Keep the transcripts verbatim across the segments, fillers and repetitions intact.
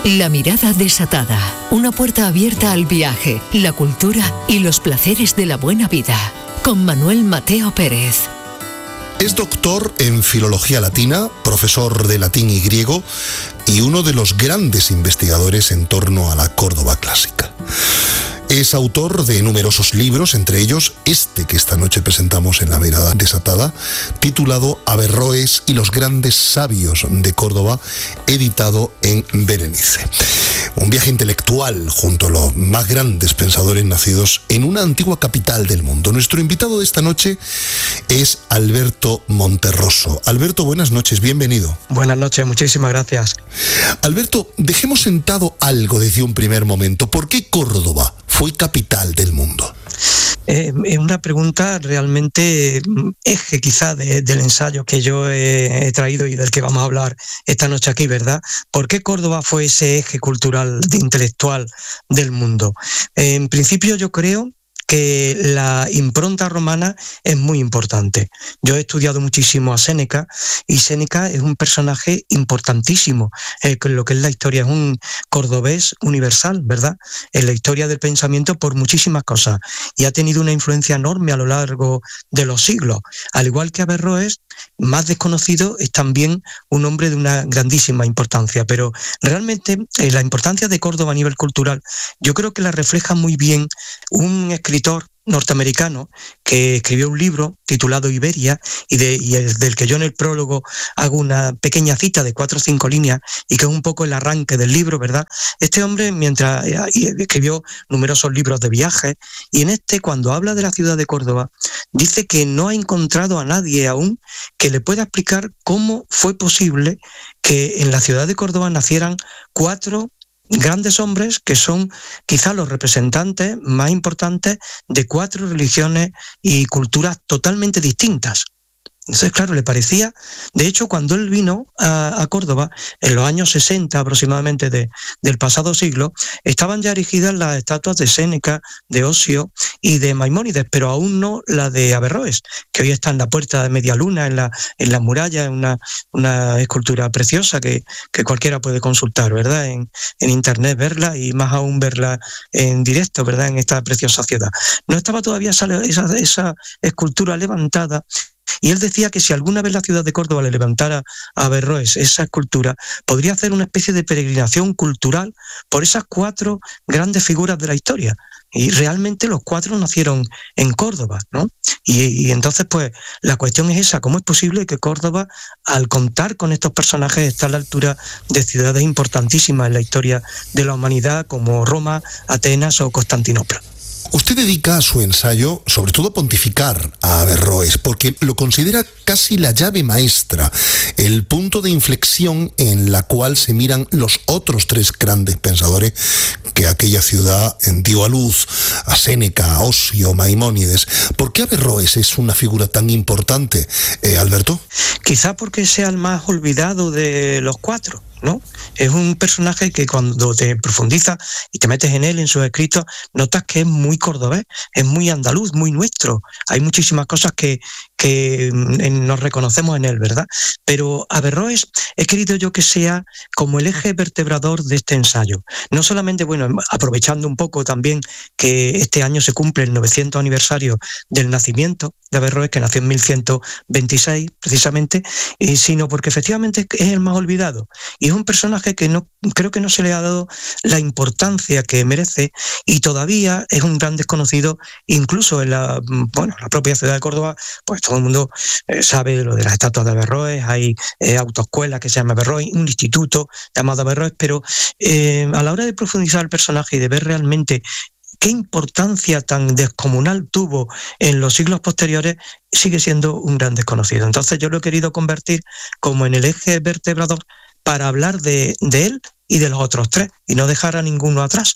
La mirada desatada, una puerta abierta al viaje, la cultura y los placeres de la buena vida. Con Manuel Mateo Pérez. Es doctor en filología latina, profesor de latín y griego y uno de los grandes investigadores en torno a la Córdoba clásica. Es autor de numerosos libros, entre ellos este que esta noche presentamos en La Mirada Desatada, titulado Averroes y los grandes sabios de Córdoba, editado en Berenice. Un viaje intelectual junto a los más grandes pensadores nacidos en una antigua capital del mundo. Nuestro invitado de esta noche es Alberto Monterroso. Alberto, buenas noches, bienvenido. Buenas noches, muchísimas gracias. Alberto, dejemos sentado algo desde un primer momento. ¿Por qué Córdoba fue capital del mundo? Es eh, una pregunta realmente eje quizá de, del ensayo que yo he, he traído y del que vamos a hablar esta noche aquí, ¿verdad? ¿Por qué Córdoba fue ese eje cultural, intelectual del mundo? Eh, en principio yo creo que la impronta romana es muy importante. Yo he estudiado muchísimo a Séneca y Séneca es un personaje importantísimo en eh, lo que es la historia, es un cordobés universal, ¿verdad? En la historia del pensamiento por muchísimas cosas y ha tenido una influencia enorme a lo largo de los siglos. Al igual que Averroes, más desconocido, es también un hombre de una grandísima importancia, pero realmente eh, la importancia de Córdoba a nivel cultural yo creo que la refleja muy bien un escritor escritor norteamericano que escribió un libro titulado Iberia y, de, y el, del que yo en el prólogo hago una pequeña cita de cuatro o cinco líneas y que es un poco el arranque del libro, ¿verdad? Este hombre, mientras escribió numerosos libros de viajes, y en este, cuando habla de la ciudad de Córdoba, dice que no ha encontrado a nadie aún que le pueda explicar cómo fue posible que en la ciudad de Córdoba nacieran cuatro grandes hombres que son quizá los representantes más importantes de cuatro religiones y culturas totalmente distintas. Entonces, claro, le parecía, de hecho, cuando él vino a, a Córdoba, en los años sesenta aproximadamente de, del pasado siglo, estaban ya erigidas las estatuas de Séneca, de Ocio y de Maimónides, pero aún no la de Averroes, que hoy está en la Puerta de Media Luna, en la, en la muralla, una, una escultura preciosa que, que cualquiera puede consultar, ¿verdad? En, en internet verla y más aún verla en directo, ¿verdad? En esta preciosa ciudad. No estaba todavía esa, esa, esa escultura levantada. Y él decía que si alguna vez la ciudad de Córdoba le levantara a Averroes esa escultura, podría hacer una especie de peregrinación cultural por esas cuatro grandes figuras de la historia. Y realmente los cuatro nacieron en Córdoba, ¿no? Y, y entonces, pues, la cuestión es esa: ¿cómo es posible que Córdoba, al contar con estos personajes, está a la altura de ciudades importantísimas en la historia de la humanidad, como Roma, Atenas o Constantinopla? Usted dedica su ensayo, sobre todo, a pontificar a Averroes, porque lo considera casi la llave maestra, el punto de inflexión en la cual se miran los otros tres grandes pensadores que aquella ciudad dio a luz, a Séneca, a Ocio, Maimónides. ¿Por qué Averroes es una figura tan importante, eh, Alberto? Quizá porque sea el más olvidado de los cuatro, ¿no? Es un personaje que cuando te profundizas y te metes en él, en sus escritos, notas que es muy cordobés, es muy andaluz, muy nuestro. Hay muchísimas cosas que, que nos reconocemos en él, ¿verdad? Pero Averroes he querido yo que sea como el eje vertebrador de este ensayo. No solamente, bueno, aprovechando un poco también que este año se cumple el novecientos aniversario del nacimiento de Averroes, que nació en mil ciento veintiséis precisamente, eh, sino porque efectivamente es el más olvidado. Y es un personaje que no creo que no se le ha dado la importancia que merece y todavía es un gran desconocido, incluso en la, bueno, la propia ciudad de Córdoba, pues todo el mundo eh, sabe lo de las estatuas de Averroes, hay eh, autoescuelas que se llama Averroes, un instituto llamado Averroes, pero eh, a la hora de profundizar el personaje y de ver realmente qué importancia tan descomunal tuvo en los siglos posteriores, sigue siendo un gran desconocido. Entonces yo lo he querido convertir como en el eje vertebrador para hablar de, de él y de los otros tres, y no dejar a ninguno atrás,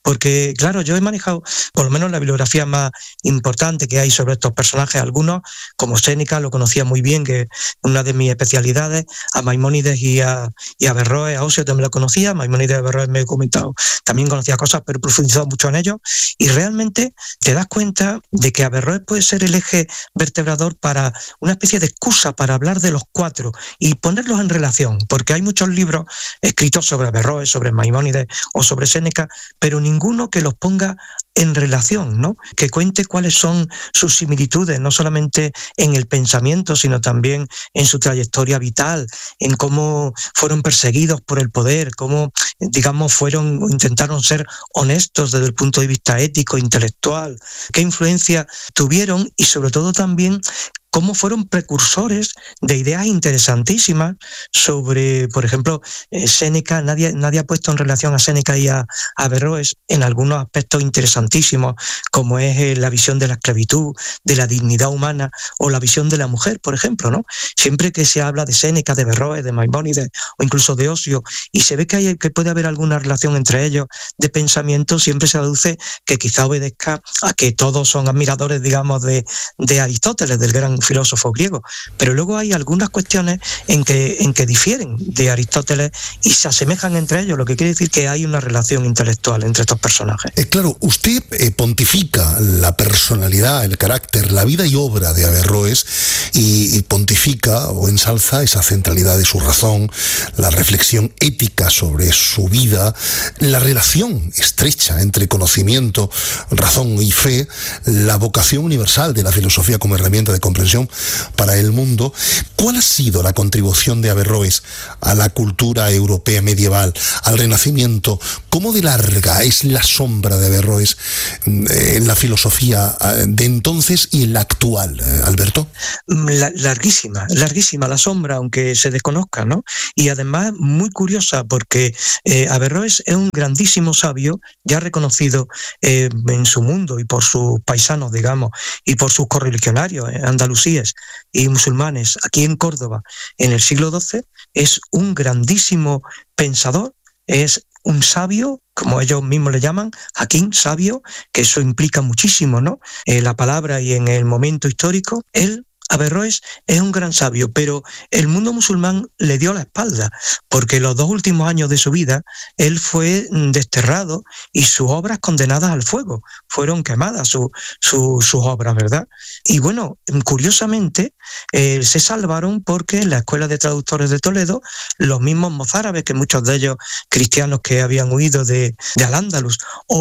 porque claro, yo he manejado, por lo menos la bibliografía más importante que hay sobre estos personajes, algunos, como Séneca, lo conocía muy bien, que es una de mis especialidades, a Maimónides y a, y a Averroes, a Osio también lo conocía, Maimónides y Averroes me he comentado, también conocía cosas, pero he profundizado mucho en ellos, y realmente te das cuenta de que Averroes puede ser el eje vertebrador para una especie de excusa para hablar de los cuatro y ponerlos en relación, porque hay muchos libros escritos sobre Averroes, sobre Maimónides o sobre Séneca, pero ninguno que los ponga en relación, ¿no? Que cuente cuáles son sus similitudes, no solamente en el pensamiento, sino también en su trayectoria vital, en cómo fueron perseguidos por el poder, cómo, digamos, fueron, intentaron ser honestos desde el punto de vista ético, intelectual, qué influencia tuvieron y sobre todo también cómo fueron precursores de ideas interesantísimas sobre, por ejemplo, eh, Séneca. Nadie, nadie ha puesto en relación a Séneca y a, a Averroes en algunos aspectos interesantísimos, como es eh, la visión de la esclavitud, de la dignidad humana o la visión de la mujer, por ejemplo, ¿no? Siempre que se habla de Séneca, de Averroes, de Maimónides o incluso de Osio, y se ve que, hay, que puede haber alguna relación entre ellos de pensamiento, siempre se aduce que quizá obedezca a que todos son admiradores, digamos, de, de Aristóteles, del gran filósofo griego, pero luego hay algunas cuestiones en que, en que difieren de Aristóteles y se asemejan entre ellos, lo que quiere decir que hay una relación intelectual entre estos personajes. Eh, claro, usted eh, pontifica la personalidad, el carácter, la vida y obra de Averroes y, y pontifica o ensalza esa centralidad de su razón, la reflexión ética sobre su vida, la relación estrecha entre conocimiento, razón y fe, la vocación universal de la filosofía como herramienta de comprensión para el mundo. ¿Cuál ha sido la contribución de Averroes a la cultura europea medieval, al Renacimiento? ¿Cómo de larga es la sombra de Averroes en la filosofía de entonces y en la actual, Alberto? La, larguísima, larguísima la sombra, aunque se desconozca, ¿no? Y además muy curiosa, porque eh, Averroes es un grandísimo sabio, ya reconocido eh, en su mundo y por sus paisanos, digamos, y por sus correligionarios eh, andalusíes y musulmanes aquí en Córdoba en el siglo doce. Es un grandísimo pensador, es un sabio, como ellos mismos le llaman, hakim, sabio, que eso implica muchísimo, ¿no? En la palabra y en el momento histórico. Él, Averroes, es un gran sabio, pero el mundo musulmán le dio la espalda, porque los dos últimos años de su vida él fue desterrado y sus obras condenadas al fuego, fueron quemadas su, su, sus obras, ¿verdad? Y bueno, curiosamente eh, se salvaron porque en la Escuela de Traductores de Toledo, los mismos mozárabes, que muchos de ellos cristianos que habían huido de, de Al-Ándalus,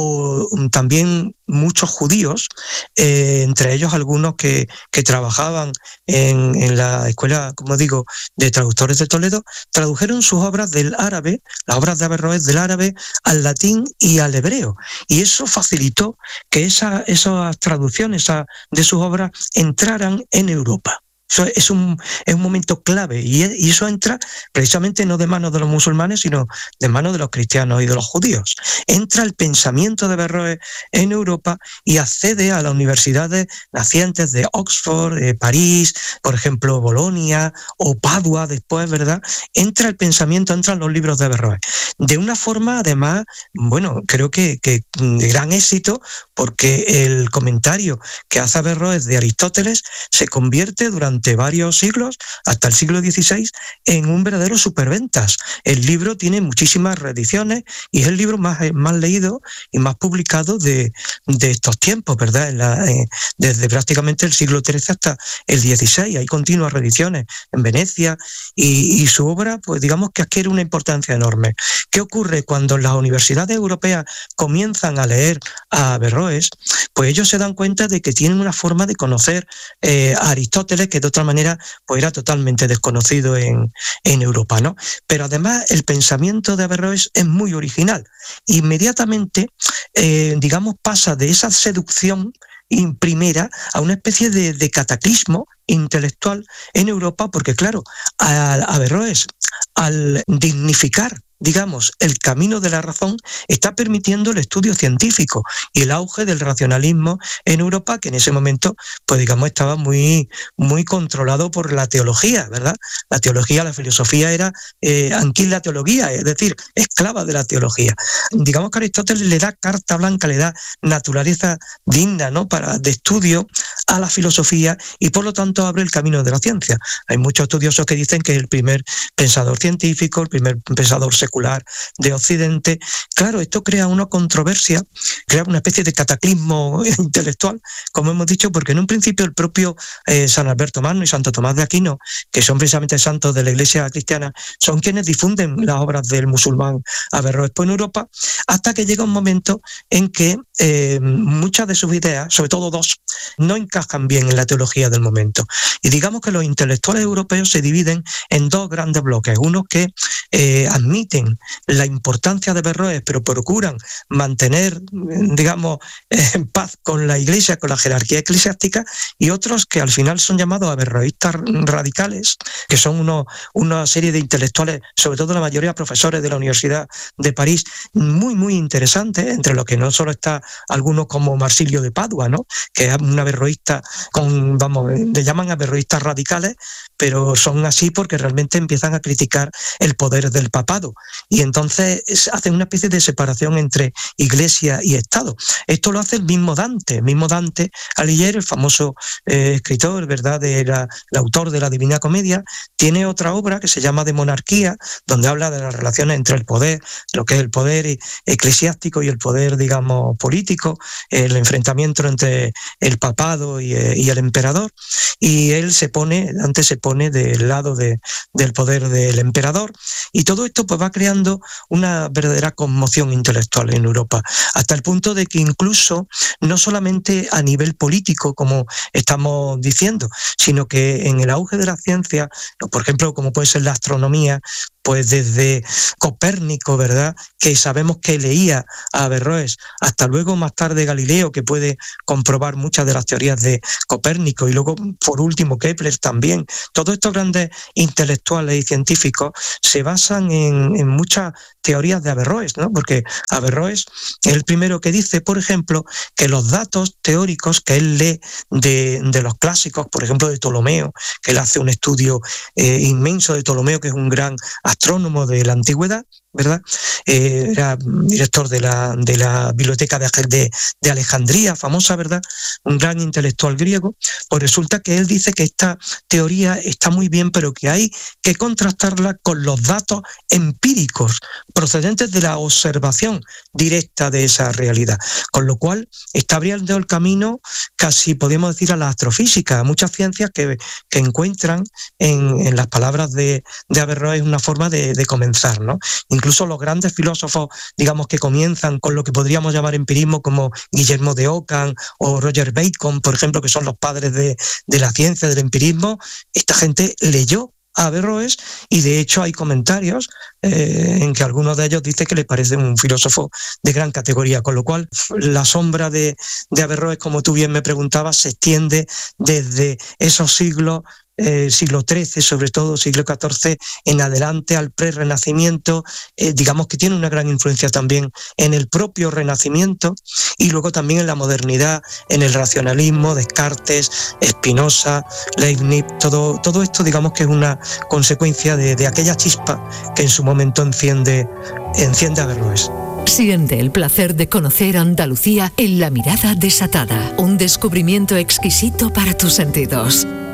o también muchos judíos, eh, entre ellos algunos que, que trabajaban En, en la escuela, como digo, de traductores de Toledo, tradujeron sus obras del árabe, las obras de Averroes del árabe al latín y al hebreo, y eso facilitó que esa, esas traducciones esa, de sus obras entraran en Europa. Eso es un, es un momento clave, y, y eso entra precisamente no de manos de los musulmanes, sino de manos de los cristianos y de los judíos. Entra el pensamiento de Averroes en Europa y accede a las universidades nacientes de Oxford, de París, por ejemplo, Bolonia o Padua después, ¿verdad? Entra el pensamiento, entran los libros de Averroes. De una forma, además, bueno, creo que, que de gran éxito, porque el comentario que hace Averroes de Aristóteles se convierte durante varios siglos, hasta el siglo dieciséis, en un verdadero superventas. El libro tiene muchísimas reediciones y es el libro más, más leído y más publicado de, de estos tiempos, ¿verdad? En la, eh, desde prácticamente el siglo trece hasta el dieciséis. Hay continuas reediciones en Venecia y, y su obra, pues digamos que adquiere una importancia enorme. ¿Qué ocurre cuando las universidades europeas comienzan a leer a Averroes? Pues ellos se dan cuenta de que tienen una forma de conocer eh, a Aristóteles que de otra manera pues era totalmente desconocido en, en Europa, ¿no? Pero además el pensamiento de Averroes es muy original. Inmediatamente, eh, digamos, pasa de esa seducción primera a una especie de, de cataclismo intelectual en Europa, porque claro, a, a Averroes, al dignificar digamos, el camino de la razón está permitiendo el estudio científico y el auge del racionalismo en Europa, que en ese momento, pues digamos, estaba muy, muy controlado por la teología, ¿verdad? La teología, la filosofía era eh, anquila teología, es decir, esclava de la teología. Digamos que Aristóteles le da carta blanca, le da naturaleza digna, ¿no?, para de estudio a la filosofía y por lo tanto abre el camino de la ciencia. Hay muchos estudiosos que dicen que es el primer pensador científico, el primer pensador secular de Occidente. Claro, esto crea una controversia, crea una especie de cataclismo intelectual, como hemos dicho, porque en un principio el propio eh, San Alberto Magno y Santo Tomás de Aquino, que son precisamente santos de la Iglesia cristiana, son quienes difunden las obras del musulmán Averroes por Europa, hasta que llega un momento en que eh, muchas de sus ideas, sobre todo dos, no encajan bien en la teología del momento. Y digamos que los intelectuales europeos se dividen en dos grandes bloques, unos que eh, admiten la importancia de Averroes, pero procuran mantener, digamos, eh, en paz con la Iglesia, con la jerarquía eclesiástica, y otros que al final son llamados averroístas radicales, que son uno, una serie de intelectuales, sobre todo la mayoría profesores de la Universidad de París, muy, muy interesantes, entre los que no solo está algunos como Marsilio de Padua, ¿no?, que es un averroísta con, vamos, le llaman averroístas radicales, pero son así porque realmente empiezan a criticar el poder del papado y entonces hacen una especie de separación entre Iglesia y Estado. Esto lo hace el mismo Dante, el mismo Dante Alighieri, el famoso eh, escritor, ¿verdad?, de la, el autor de la Divina Comedia, tiene otra obra que se llama De Monarquía, donde habla de las relaciones entre el poder, lo que es el poder eclesiástico y el poder, digamos, político, el enfrentamiento entre el papado y, y el emperador, y él se pone, Dante se pone del lado de, del poder del emperador, y todo esto pues va creando una verdadera conmoción intelectual en Europa, hasta el punto de que incluso no solamente a nivel político, como estamos diciendo, sino que en el auge de la ciencia, por ejemplo, como puede ser la astronomía, pues desde Copérnico, ¿verdad?, que sabemos que leía a Averroes, hasta luego más tarde Galileo, que puede comprobar muchas de las teorías de Copérnico, y luego por último Kepler también. Todos estos grandes intelectuales y científicos se basan en, en muchas teorías de Averroes, ¿no?, porque Averroes es el primero que dice, por ejemplo, que los datos teóricos que él lee de, de los clásicos, por ejemplo de Ptolomeo, que él hace un estudio eh, inmenso de Ptolomeo, que es un gran astrónomo de la antigüedad, ¿verdad? Eh, era director de la, de la biblioteca de, de, de Alejandría, famosa, ¿verdad? Un gran intelectual griego. Pues resulta que él dice que esta teoría está muy bien, pero que hay que contrastarla con los datos empíricos procedentes de la observación directa de esa realidad. Con lo cual está abriendo el camino, casi podríamos decir, a la astrofísica, a muchas ciencias que, que encuentran en, en las palabras de, de Averroes una forma de, de comenzar, ¿no? Incluso los grandes filósofos, digamos, que comienzan con lo que podríamos llamar empirismo, como Guillermo de Ockham o Roger Bacon, por ejemplo, que son los padres de, de la ciencia, del empirismo, esta gente leyó a Averroes y de hecho hay comentarios eh, en que algunos de ellos dicen que le parece un filósofo de gran categoría, con lo cual la sombra de, de Averroes, como tú bien me preguntabas, se extiende desde esos siglos, Eh, siglo trece, sobre todo siglo catorce en adelante, al pre-renacimiento, eh, digamos que tiene una gran influencia también en el propio Renacimiento y luego también en la modernidad, en el racionalismo, Descartes, Spinoza, Leibniz, todo, todo esto digamos que es una consecuencia de, de aquella chispa que en su momento enciende, enciende a Averroes. Siente el placer de conocer Andalucía en La Mirada Desatada, un descubrimiento exquisito para tus sentidos.